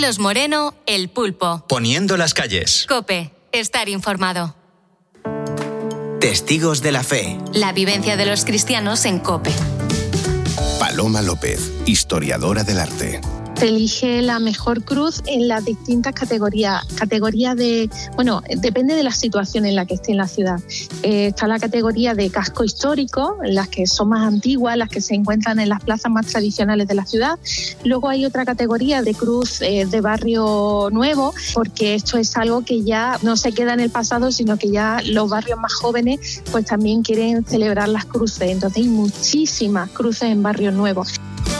Carlos Moreno, El Pulpo. Poniendo las calles. COPE. Estar informado. Testigos de la fe. La vivencia de los cristianos en COPE. Paloma López, historiadora del arte. Se elige la mejor cruz en las distintas categorías. Categoría de, depende de la situación en la que esté en la ciudad. Está la categoría de casco histórico, las que son más antiguas, las que se encuentran en las plazas más tradicionales de la ciudad. Luego hay otra categoría de cruz de barrio nuevo, porque esto es algo que ya no se queda en el pasado, sino que ya los barrios más jóvenes pues también quieren celebrar las cruces. Entonces hay muchísimas cruces en barrios nuevos.